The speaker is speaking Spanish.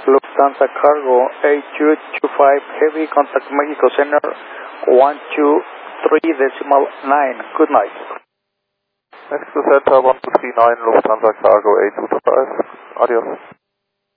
Lufthansa Cargo 8225 Heavy, contact Mexico Center 123.9. Good night. Mexico Center 1239, Lufthansa Cargo 8225. Adios.